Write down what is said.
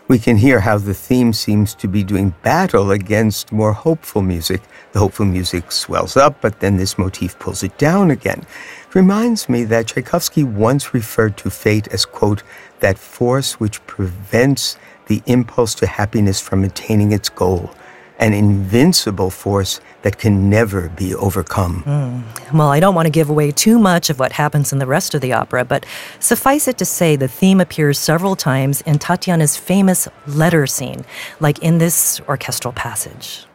We can hear how the theme seems to be doing battle against more hopeful music. The hopeful music swells up, but then this motif pulls it down again. It reminds me that Tchaikovsky once referred to fate as, quote, that force which prevents the impulse to happiness from attaining its goal, an invincible force that can never be overcome. Well, I don't want to give away too much of what happens in the rest of the opera, but suffice it to say the theme appears several times in Tatiana's famous letter scene, like in this orchestral passage.